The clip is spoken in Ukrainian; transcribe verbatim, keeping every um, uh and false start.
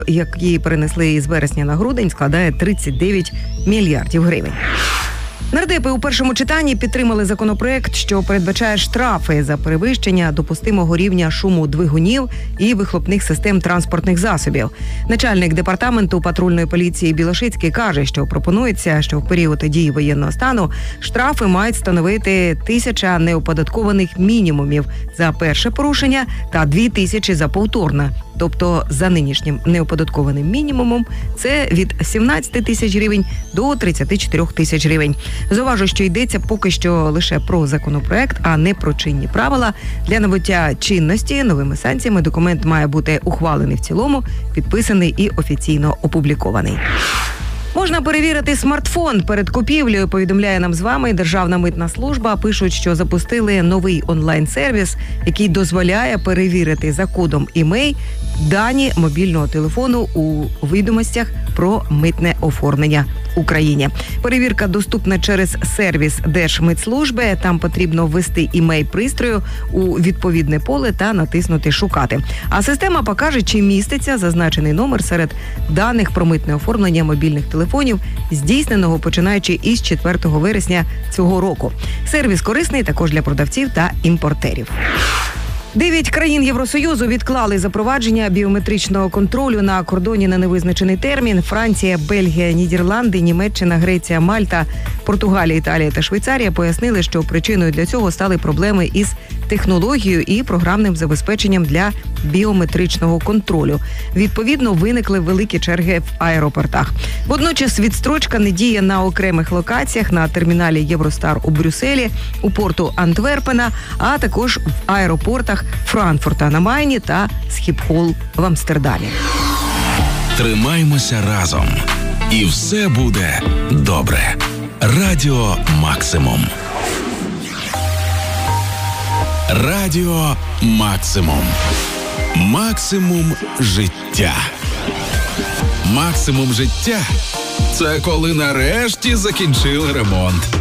які перенесли із вересня на грудень, складає тридцять дев'ять мільярдів гривень. Нардепи у першому читанні підтримали законопроект, що передбачає штрафи за перевищення допустимого рівня шуму двигунів і вихлопних систем транспортних засобів. Начальник департаменту патрульної поліції Білошицький каже, що пропонується, що в період дії воєнного стану штрафи мають становити тисяча неоподаткованих мінімумів за перше порушення та дві тисячі за повторне. Тобто за нинішнім неоподаткованим мінімумом це від сімнадцять тисяч гривень до тридцять чотири тисяч гривень. Зауважу, що йдеться поки що лише про законопроект, а не про чинні правила. Для набуття чинності новими санкціями документ має бути ухвалений в цілому, підписаний і офіційно опублікований. Можна перевірити смартфон перед купівлею, повідомляє нам з вами Державна митна служба. Пишуть, що запустили новий онлайн-сервіс, який дозволяє перевірити за кодом імей дані мобільного телефону у відомостях про митне оформлення в Україні. Перевірка доступна через сервіс Держмитслужби. Там потрібно ввести імей пристрою у відповідне поле та натиснути «Шукати». А система покаже, чи міститься зазначений номер серед даних про митне оформлення мобільних телефонів, здійсненого починаючи із четвертого вересня цього року. Сервіс корисний також для продавців та імпортерів. Дев'ять країн Євросоюзу відклали запровадження біометричного контролю на кордоні на невизначений термін. Франція, Бельгія, Нідерланди, Німеччина, Греція, Мальта, Португалія, Італія та Швейцарія пояснили, що причиною для цього стали проблеми із технологією і програмним забезпеченням для біометричного контролю. Відповідно, виникли великі черги в аеропортах. Водночас відстрочка не діє на окремих локаціях, на терміналі Євростар у Брюсселі, у порту Антверпена, а також в аеропортах Франкфурта на Майні та Схіпхол в Амстердамі. Тримаймося разом, і все буде добре. Радіо Максимум. Радіо Максимум. Максимум життя. Максимум життя – це коли нарешті закінчили ремонт.